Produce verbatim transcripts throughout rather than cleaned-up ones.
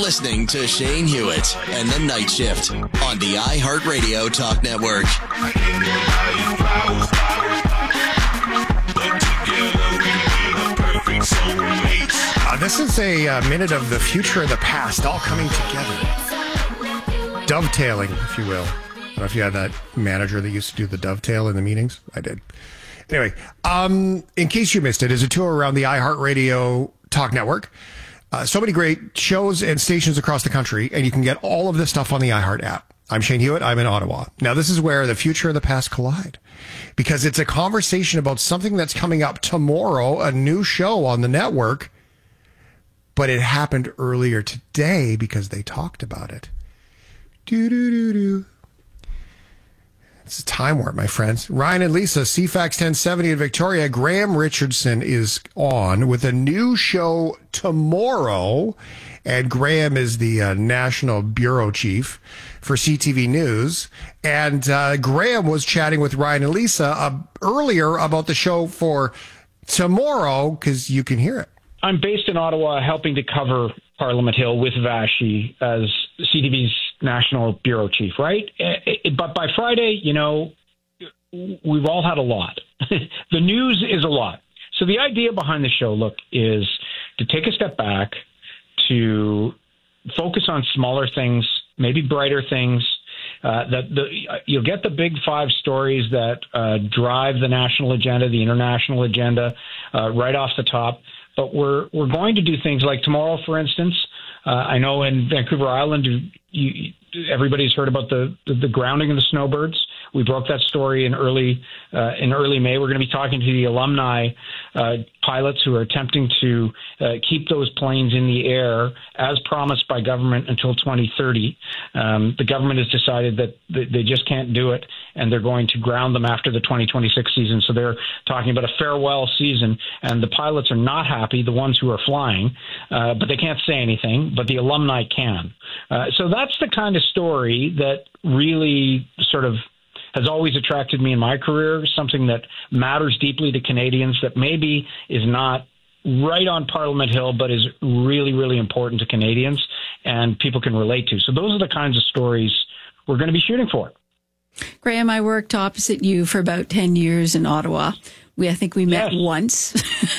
listening to Shane Hewitt and the Night Shift on the iHeartRadio Talk Network. Uh, this is a uh, minute of the future and the past all coming together. Dovetailing, if you will. I don't know if you had that manager that used to do the dovetail in the meetings. I did. Anyway, um, in case you missed it, is a tour around the iHeartRadio Talk Network. Uh, so many great shows and stations across the country, and you can get all of this stuff on the iHeart app. I'm Shane Hewitt. I'm in Ottawa. Now, this is where the future and the past collide, because it's a conversation about something that's coming up tomorrow, a new show on the network, but it happened earlier today because they talked about it. Do-do-do-do. It's a time warp, my friends. Ryan and Lisa, C FAX ten seventy in Victoria. Graham Richardson is on with a new show tomorrow. And Graham is the uh, national bureau chief for C T V News. And uh, Graham was chatting with Ryan and Lisa uh, earlier about the show for tomorrow, because you can hear it. I'm based in Ottawa, helping to cover Parliament Hill with Vashi as C T V's national bureau chief, right? But by Friday, you know, we've all had a lot. The news is a lot. So the idea behind the show, look, is to take a step back, to focus on smaller things, maybe brighter things. Uh, that the, you'll get the big five stories that uh, drive the national agenda, the international agenda, uh, right off the top. But we're we're going to do things like tomorrow, for instance. Uh, I know in Vancouver Island, you, you, everybody's heard about the, the the grounding of the snowbirds. We broke that story in early uh, in early May. We're going to be talking to the alumni uh, pilots who are attempting to uh, keep those planes in the air as promised by government until twenty thirty. Um, the government has decided that they just can't do it, and they're going to ground them after the twenty twenty-six season. So they're talking about a farewell season, and the pilots are not happy, the ones who are flying, uh, but they can't say anything, but the alumni can. Uh, so that's the kind of story that really sort of has always attracted me in my career, something that matters deeply to Canadians, that maybe is not right on Parliament Hill, but is really, really important to Canadians and people can relate to. So those are the kinds of stories we're going to be shooting for. Graham, I worked opposite you for about ten years in Ottawa. We, I think we met yes. once.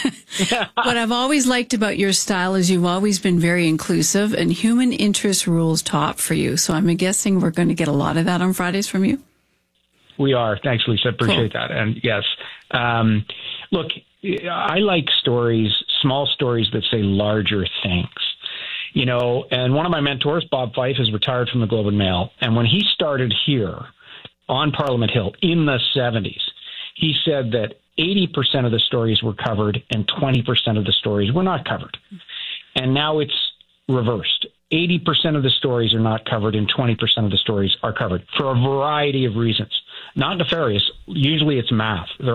What I've always liked about your style is you've always been very inclusive, and human interest rules top for you. So I'm guessing we're going to get a lot of that on Fridays from you. We are. Thanks, Lisa. Appreciate cool. that. And yes, um, look, I like stories, small stories that say larger things. You know, and one of my mentors, Bob Fife, is retired from the Globe and Mail. And when he started here on Parliament Hill in the seventies, he said that eighty percent of the stories were covered and twenty percent of the stories were not covered. And now it's reversed. eighty percent of the stories are not covered and twenty percent of the stories are covered for a variety of reasons. Not nefarious. Usually it's math. They're